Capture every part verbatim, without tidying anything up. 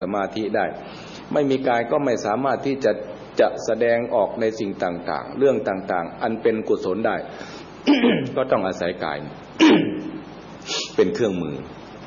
สมาธิได้ไม่มีกายก็ไม่สามารถที่จะจะแสดงออกในสิ่งต่างๆเรื่องต่างๆอันเป็นกุศลได้ ก็ต้องอาศัยกาย เป็นเครื่องมือ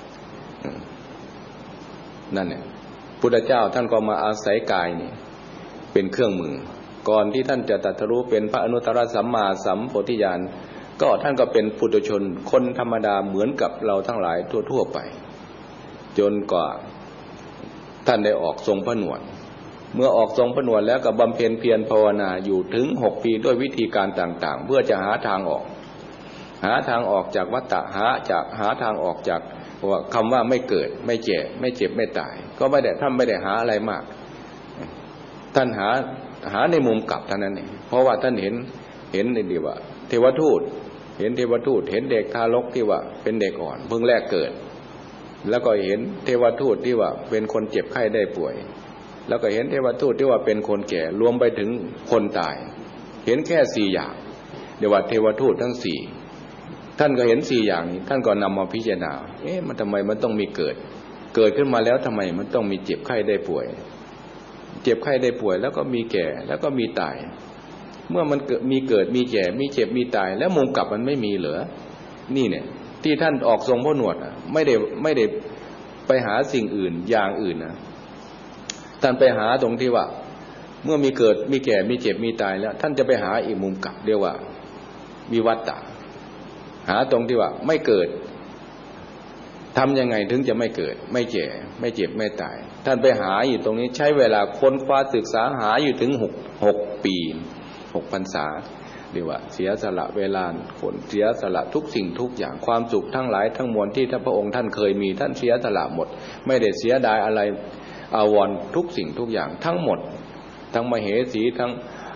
นั่นเนี่ยพุทธเจ้าท่านก็มาอาศัยกายนี่เป็นเครื่องมือก่อนที่ท่านจะตรัสรู้เป็นพระอนุตตรสัมมาสัมโพธิญาณก็ท่านก็เป็นปุถุชนคนธรรมดาเหมือนกับเราทั้งหลายทั่วๆไปจนกว่าท่านได้ออกทรงพระนวดเมื่อออกทรงพระนวดแล้วก็บำเพ็ญเพียรภาวนาอยู่ถึงหกปีด้วยวิธีการต่างๆเพื่อจะหาทางออกหาทางออกจากวัฏฏะหาจากหาทางออกจากว่าคำว่าไม่เกิดไม่แก่ไม่เจ็บไม่ตายก็ไม่ได้ท่านไม่ได้หาอะไรมากท่านหาหาในมุมกลับเท่านั้นเองเพราะว่าท่านเห็นเห็นดีว่าเทวทูตเห็นเทวทูตเห็นเด็กทารกที่ว่าเป็นเด็กอ่อนเพิ่งแรกเกิดแล้วก็เห็นเทวทูตที่ว่าเป็นคนเจ็บไข้ได้ป่วยแล้วก็เห็นเทวทูตที่ว่าเป็นคนแก่รวมไปถึงคนตายเห็นแค่สี่อย่างเดี๋ยวว่าเทวทูตทั้งสี่ท่านก็เห็นสี่อย่างนี้ท่านก็นำมาพิจารณาเอ๊ะมันทำไมมันต้องมีเกิดเกิดขึ้นมาแล้วทำไมมันต้องมีเจ็บไข้ได้ป่วยเจ็บไข้ได้ป่วยแล้วก็มีแก่แล้วก็มีตายเมื่อมันมีเกิดมีแก่มีเจ็บมีตายแล้วมุมกลับมันไม่มีเหรอนี่เนี่ยที่ท่านออกทรงพระหนวดไม่ได้ไม่ได้ไปหาสิ่งอื่นอย่างอื่นนะท่านไปหาตรงที่ว่าเมื่อมีเกิดมีแก่มีเจ็บมีตายแล้วท่านจะไปหาอีกมุมกลับเรียกว่าวิวัตตะหาตรงที่ว่าไม่เกิดทำยังไงถึงจะไม่เกิดไม่แก่ไม่เจ็บไม่ตายท่านไปหาอยู่ตรงนี้ใช้เวลาค้นคว้าศึกษาหาอยู่ถึงหกหกปีหกพรรษาเรียกว่าเสียสละเวลาคนเสียสละทุกสิ่งทุกอย่างความสุขทั้งหลายทั้งมวลที่พระองค์ท่านเคยมีท่านเสียสละหมดไม่ได้เสียดายอะไรอาวรณ์ทุกสิ่งทุกอย่างทั้งหมดทั้งมเหสีทั้ง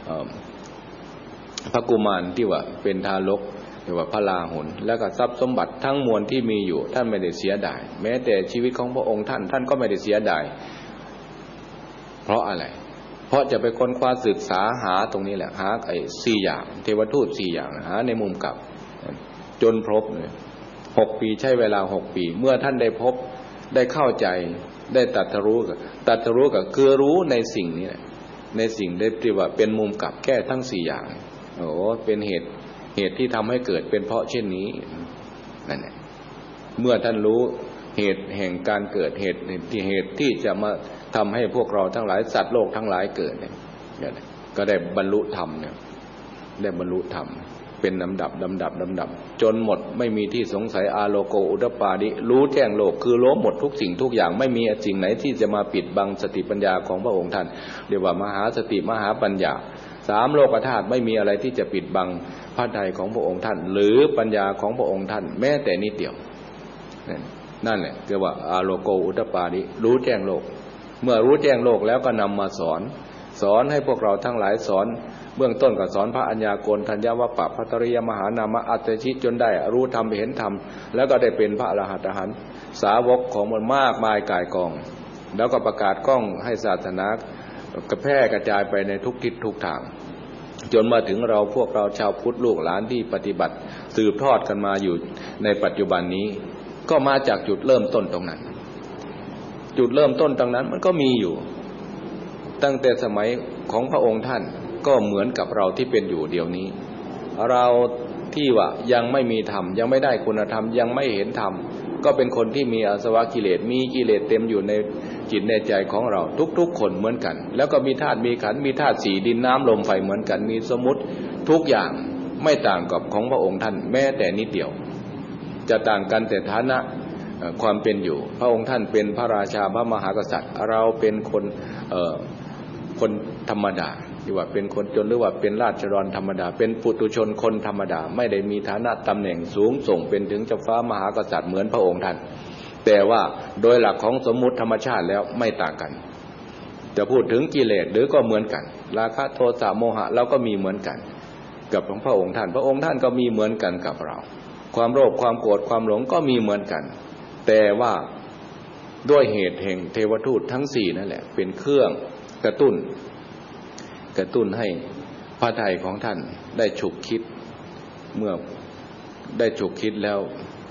พระกุมารที่ว่าเป็นทารกเรียกว่าพระราหุลแล้วก็ทรัพย์สมบัติทั้งมวลที่มีอยู่ท่านไม่ได้เสียดายแม้แต่ชีวิตของพระองค์ท่านท่านก็ไม่ได้เสียดายเพราะอะไรเพราะจะไปค้นคว้าศึกษาหาตรงนี้แหละหาไอ้สี่อย่างเทวทูตสี่อย่างหาในมุมกลับจนพบเลยหกปีใช้เวลาหกปีเมื่อท่านได้พบได้เข้าใจได้ตรัสรู้กับตรัสรู้กับคือรู้ในสิ่งนี้แหละในสิ่งได้ที่ว่าเป็นมุมกลับแก้ทั้งสี่อย่างโอ้เป็นเหตุเหตุที่ทำให้เกิดเป็นเพราะเช่นนี้นั่นแหละเมื่อท่านรู้เหตุแห่งการเกิดเหตุที่เหตุที่จะมาทำให้พวกเราทั้งหลายสัตว์โลกทั้งหลายเกิดเนี่ยก็ได้บรรลุธรรมเนี่ยได้บรรลุธรรมเป็นลำดับลำดับลำดับจนหมดไม่มีที่สงสัยอาโลโกอุตปาดิรู้แจ้งโลกคือรู้หมดทุกสิ่งทุกอย่างไม่มีสิ่งไหนที่จะมาปิดบังสติปัญญาของพระองค์ท่านเรียกว่ามหาสติมหาปัญญาสามโลกธาตุไม่มีอะไรที่จะปิดบังพระทัยของพระองค์ท่านหรือปัญญาของพระองค์ท่านแม้แต่นิดเดียวนั่นแหละเรียกว่าอาโลโกอุตปาดิรู้แจ้งโลกเมื่อรู้แจ้งโลกแล้วก็นำมาสอนสอนให้พวกเราทั้งหลายสอนเบื้องต้นก็สอนพระอัญญาโกณทัญญวปปภัตตริยมหานามะอัตถชิตจนได้รู้ธรรมเห็นธรรมแล้วก็ได้เป็นพระอรหันตอรหันต์สาวกของมันมากมายก่ายกองแล้วก็ประกาศกล้องให้ศาสนากระแพร่กระจายไปในทุกทิศทุกทางจนมาถึงเราพวกเราชาวพุทธลูกหลานที่ปฏิบัติสืบทอดกันมาอยู่ในปัจจุบันนี้ก็มาจากจุดเริ่มต้นตรงนั้นจุดเริ่มต้นตรงนั้นมันก็มีอยู่ตั้งแต่สมัยของพระองค์ท่านก็เหมือนกับเราที่เป็นอยู่เดี๋ยวนี้เราที่ว่ายังไม่มีธรรมยังไม่ได้คุณธรรมยังไม่เห็นธรรมก็เป็นคนที่มีอาสวะกิเลสมีกิเลสเต็มอยู่ในจิตในใจของเราทุกๆคนเหมือนกันแล้วก็มีธาตุมีขันธ์มีธาตุสี่ดินน้ำลมไฟเหมือนกันมีสมมุติทุกอย่างไม่ต่างกับของพระองค์ท่านแม้แต่นิดเดียวจะต่างกันแต่ฐานะความเป็นอยู่พระองค์ท่านเป็นพระราชาพระมหากษัตริย์เราเป็นคนเอ่อคนธรรมดาที่ว่าเป็นคนจนหรือว่าเป็นราชรอนธรรมดาเป็นปุถุชนคนธรรมดาไม่ได้มีฐานะตำแหน่งสูงส่งเป็นถึงเจ้าฟ้ามหากษัตริย์เหมือนพระองค์ท่านแต่ว่าโดยหลักของสมมุติธรรมชาติแล้วไม่ต่างกันจะพูดถึงกิเลสหรือก็เหมือนกันราคะโทสะโมหะเราก็มีเหมือนกันกับของพระองค์ท่านพระองค์ท่านก็มีเหมือนกันกับเราความโลภความโกรธความหลงก็มีเหมือนกันแต่ว่าด้วยเหตุแห่งเทวทูตทั้งสี่นั่นแหละเป็นเครื่องกระตุ้นกระตุ้นให้พระทัยของท่านได้ฉุกคิดเมื่อได้ฉุกคิดแล้ว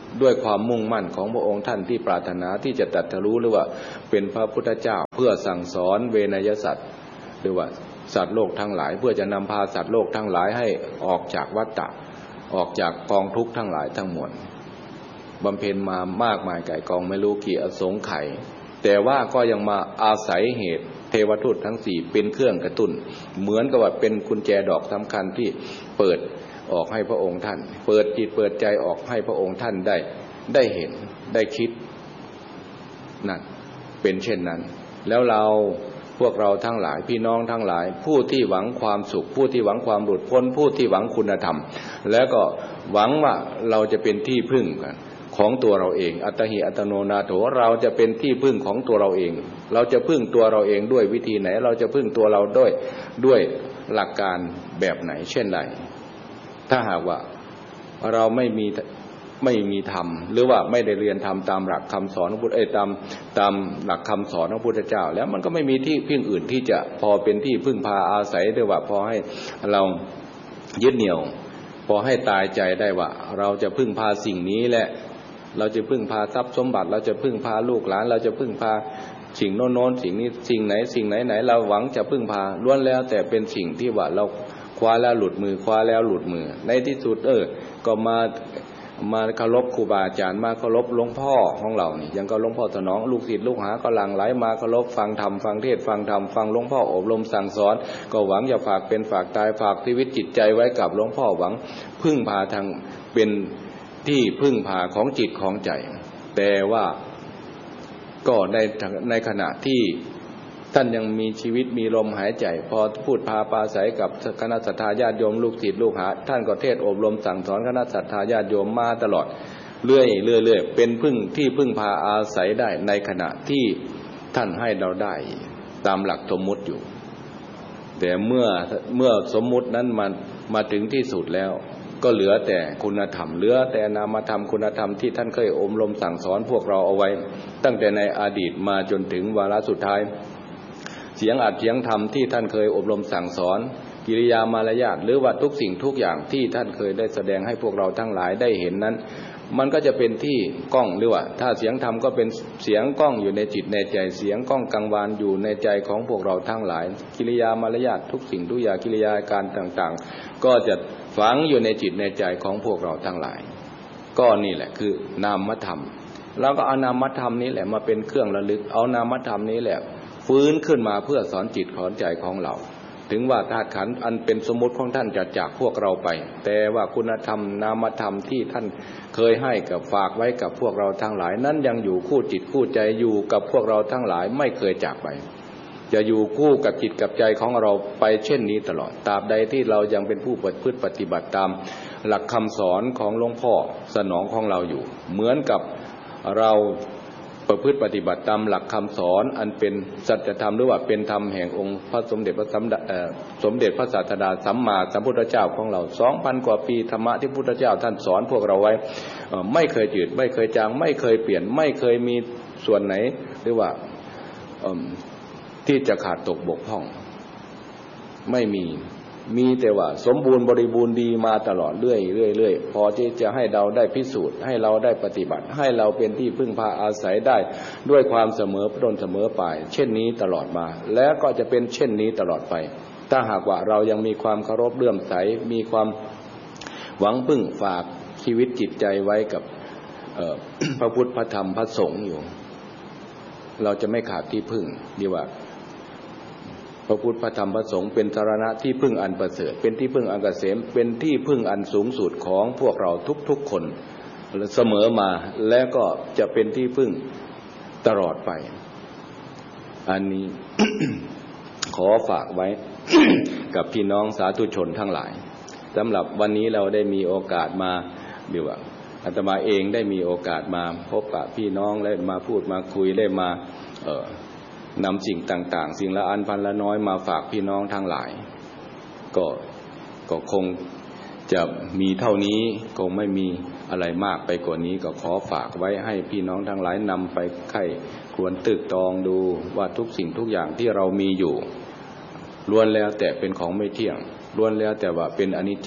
ด้วยความมุ่งมั่นของพระองค์ท่านที่ปรารถนาที่จะตรัสรู้หรือว่าเป็นพระพุทธเจ้าเพื่อสั่งสอนเวนยสัตว์หรือว่าสัตว์โลกทั้งหลายเพื่อจะนำพาสัตว์โลกทั้งหลายให้ออกจากวัฏฏะออกจากกองทุกข์ทั้งหลายทั้งมวลบำเพ็ญมามากมายไก่กองไม่รู้กี่อสงไขยแต่ว่าก็ยังมาอาศัยเหตุเทวทูตทั้งสี่เป็นเครื่องกระตุ้นเหมือนกับว่าเป็นกุญแจดอกสำคัญที่เปิดออกให้พระองค์ท่านเปิดจิตเปิดใจออกให้พระองค์ท่านได้ได้เห็นได้คิดนั่นเป็นเช่นนั้นแล้วเราพวกเราทั้งหลายพี่น้องทั้งหลายผู้ที่หวังความสุขผู้ที่หวังความหลุดพ้นผู้ที่หวังคุณธรรมแล้วก็หวังว่าเราจะเป็นที่พึ่งกันของตัวเราเองอัตตหิอัตโนนาโถเราจะเป็นที่พึ่งของตัวเราเองเราจะพึ่งตัวเราเองด้วยวิธีไหนเราจะพึ่งตัวเราด้วยด้วยหลักการแบบไหนเช่นไรถ้าหากว่าเราไม่มีไม่มีธรรมหรือว่าไม่ได้เรียนธรรมตามหลักคำสอนของพุทธเอ้ยตามตามหลักคำสอนของพุทธเจ้าแล้วมันก็ไม่มีที่พึ่งอื่นที่จะพอเป็นที่พึ่งพาอาศัยหรือว่าพอให้เรายึดเหนี่ยวพอให้ตายใจได้ว่าเราจะพึ่งพาสิ่งนี้แหละเราจะพึ่งพาทรัพย์สมบัติเราจะพึ่งพาลูกหลานเราจะพึ่งพาสิ่งโน้นๆสิ่งนี้สิ่งไหนสิ่งไหนๆเราหวังจะพึ่งพาล้วนแล้วแต่เป็นสิ่งที่ว่าเราคว้าแล้วหลุดมือคว้าแล้วหลุดมือในที่สุดเออก็มามาเคารพครูบาอาจารย์มาเคารพหลวงพ่อของเรานี่ยังก็หลวงพ่อสนองลูกศิษย์ลูกหาก็หลั่งไหลมาเคารพฟังธรรมฟังเทศน์ฟังธรรมฟังหลวงพ่ออบรมสั่งสอนก็หวังจะฝากเป็นฝากตายฝากชีวิตจิตใจไว้กับหลวงพ่อหวังพึ่งพาทางเป็นที่พึ่งพาของจิตของใจแต่ว่าก็ในในขณะที่ท่านยังมีชีวิตมีลมหายใจพอพูดพาปราศัยกับคณะศรัทธาญาติโยมลูกศิษย์ลูกหาท่านก็เทศอบรมสั่งสอนคณะศรัทธาญาติโยมมาตลอดเรื่อยเรื่อยๆเป็นพึ่งที่พึ่งพาอาศัยได้ในขณะที่ท่านให้เราได้ตามหลักสมมุติอยู่แต่เมื่อเมื่อสมมุตินั้นมันมาถึงที่สุดแล้วก็เหลือแต่คุณธรรมเหลือแต่นามธรรมคุณธรรมที่ท่านเคยอบรมสั่งสอนพวกเราเอาไว้ตั้งแต่ในอดีตมาจนถึงวาระสุดท้ายเสียงอัดเสียงธรรมที่ท่านเคยอบรมสั่งสอนกิริยามารยาทหรือว่าทุกสิ่งทุกอย่างที่ท่านเคยได้แสดงให้พวกเราทั้งหลายได้เห็นนั้นมันก็จะเป็นที่ก้องหรือว่าถ้าเสียงธรรมก็เป็นเสียงก้องอยู่ในจิตในใจเสียงก้องกังวานอยู่ในใจของพวกเราทั้งหลายกิริยามารยาททุกสิ่งทุกอย่างกิริยาการต่างๆก็จะฝังอยู่ในจิตในใจของพวกเราทั้งหลายก็นี่แหละคือนามธรรมแล้วก็เอานามธรรมนี้แหละมาเป็นเครื่องระลึกเอานามธรรมนี้แหละฟื้นขึ้นมาเพื่อสอนจิตสอนใจของเราถึงว่าธาตุขันธ์อันเป็นสมมุติของท่านจะจากพวกเราไปแต่ว่าคุณธรรมนามธรรมที่ท่านเคยให้กับฝากไว้กับพวกเราทั้งหลายนั้นยังอยู่คู่จิตคู่ใจอยู่กับพวกเราทั้งหลายไม่เคยจากไปจะอยู่คู่กับจิตกับใจของเราไปเช่นนี้ตลอดตราบใดที่เรายังเป็นผู้ประพฤติปฏิบัติตามหลักคำสอนของหลวงพ่อสนองของเราอยู่เหมือนกับเราประพฤติปฏิบัติตามหลักคำสอนอันเป็นสัจธรรมหรือว่าเป็นธรรมแห่งองค์พระสมเด็จพระสัมสมเด็จพระศาสดาสัมมาสัมพุทธเจ้าของเรา สองพัน กว่าปีธรรมะที่พุทธเจ้าท่านสอนพวกเราไว้ไม่เคยจืดไม่เคยจางไม่เคยเปลี่ยนไม่เคยมีส่วนไหนหรือว่าที่จะขาดตกบกพร่องไม่มีมีแต่ว่าสมบูรณ์บริบูรณ์ดีมาตลอดเรื่อยเรื่อยเรื่อยพอที่จะให้เราได้พิสูจน์ให้เราได้ปฏิบัติให้เราเป็นที่พึ่งพาอาศัยได้ด้วยความเสมอต้นเสมอปลายเช่นนี้ตลอดมาและก็จะเป็นเช่นนี้ตลอดไปถ้าหากว่าเรายังมีความเคารพเลื่อมใสมีความหวังพึ่งฝากชีวิตจิตใจไว้กับ พระพุทธพระธรรมพระสงฆ์อยู่เราจะไม่ขาดที่พึ่งดีว่าพระพุทธพระธรรมพระสงฆ์เป็นสรณะที่พึ่งอันประเสริฐเป็นที่พึ่งอันเกษมเป็นที่พึ่งอันสูงสุดของพวกเราทุกๆคนเสมอมาและก็จะเป็นที่พึ่งตลอดไปอันนี้ ขอฝากไว้ กับพี่น้องสาธุชนทั้งหลายสำหรับวันนี้เราได้มีโอกาสมาเดี๋ยวอาตมาเองได้มีโอกาสมาพบกับพี่น้องได้มาพูดมาคุยได้มาเอ่อนำสิ่งต่างๆสิ่งละอันพันละน้อยมาฝากพี่น้องทั้งหลายก็ก็คงจะมีเท่านี้คงไม่มีอะไรมากไปกว่านี้ก็ขอฝากไว้ให้พี่น้องทั้งหลายนำไปไข้ควรตึกตองดูว่าทุกสิ่งทุกอย่างที่เรามีอยู่ล้วนแล้วแต่เป็นของไม่เที่ยงล้วนแล้วแต่ว่าเป็นอนิจจัง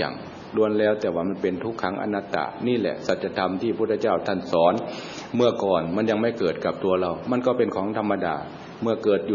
ล้วนแล้วแต่ว่ามันเป็นทุกขังอนัตตานี่แหละสัจธรรมที่พระพุทธเจ้าท่านสอนเมื่อก่อนมันยังไม่เกิดกับตัวเรามันก็เป็นของธรรมดาเมื่อเกิด